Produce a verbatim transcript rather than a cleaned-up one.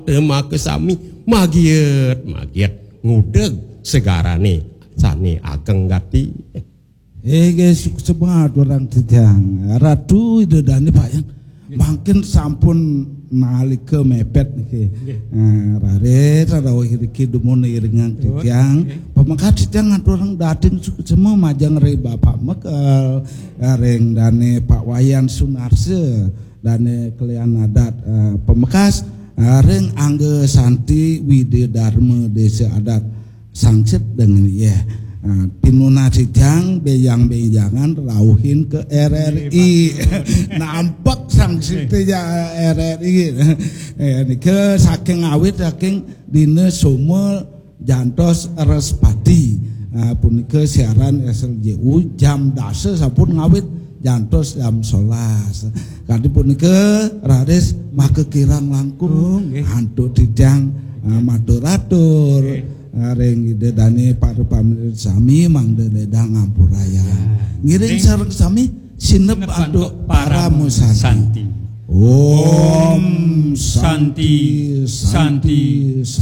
Maka sami magiet magiet ngudeg segarane sane ageng gati. Eh guys sebat orang tidang ratu ide dani payan makin sampun nalika mepet niki rare rarawa iki dumune iringan tidang pemangkat tidang orang dating semua majang re bapak mekel gareng dane Pak Wayan Sunarse dane kelian adat pemekas areng angge Santi Widedarma desa adat sangsit dengan ya pinuna sidang bejang-bejangan rauhin ke R R I nampak sangsitnya R R I ini ke saking awit saking dina semua jantos respati punika siaran S L J U jam dasa sampun ngawit jantos jam solas kadi punika raris make kirang langkung hantu tidang matur-atur areng ide dani para pamirsa sami mangde ledang ngampuraya ngiring sareng sami sinep aduk para musanti. Om Santi Santi